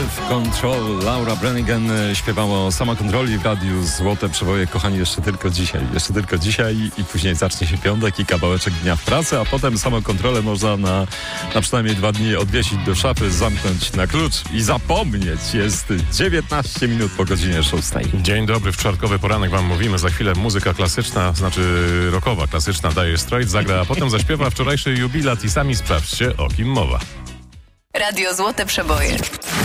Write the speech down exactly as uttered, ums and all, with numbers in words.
Self-Control. Laura Branigan śpiewała o samokontroli w radiu Złote Przeboje. Kochani, jeszcze tylko dzisiaj. Jeszcze tylko dzisiaj i później zacznie się piątek i kawałeczek dnia w pracy, a potem samokontrolę można na, na przynajmniej dwa dni odwiesić do szafy, zamknąć na klucz i zapomnieć. Jest dziewiętnaście minut po godzinie szóstej. Dzień dobry, wczortkowy poranek wam mówimy. Za chwilę muzyka klasyczna, znaczy rockowa, klasyczna Dire Straits zagra, a potem zaśpiewa wczorajszy jubilat i sami sprawdźcie, o kim mowa. Radio Złote Przeboje.